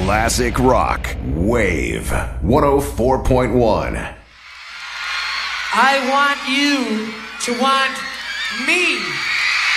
Classic Rock. Wave 104.1. I want you to want me.